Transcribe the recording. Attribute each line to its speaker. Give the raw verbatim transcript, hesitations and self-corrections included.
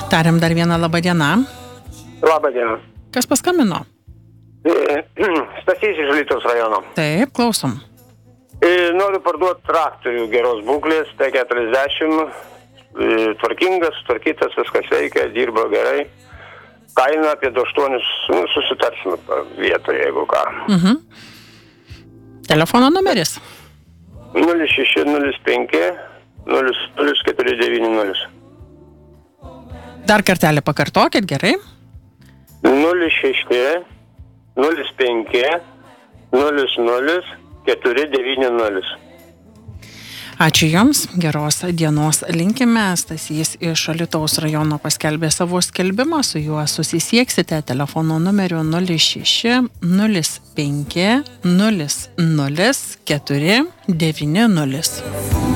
Speaker 1: Tariam dar vieną labą dieną.
Speaker 2: Labą dieną.
Speaker 1: Kas paskambino?
Speaker 2: Stasys iš Alytaus rajono.
Speaker 1: Taip, klausom.
Speaker 2: Noriu parduoti traktorių geros būklės, T keturiasdešimt, tvarkingas, tvarkytas, viskas veikia, dirba gerai. Kaina apie du aštuonis, nu, susitarsime vietoje, jeigu ką.
Speaker 1: Mhm. Telefono numeris?
Speaker 2: nulis šeši nulis penki nulis nulis keturi devyni nulis.
Speaker 1: Dar kartelį pakartokit, gerai?
Speaker 2: nulis šeši nulis penki nulis nulis keturi devyni nulis.
Speaker 1: Ačiū Jums, geros dienos linkime. Stasys iš Alytaus rajono paskelbė savo skelbimą, su juo susisieksite telefono numeriu nulis šeši nulis penki nulis nulis keturi devyni nulis.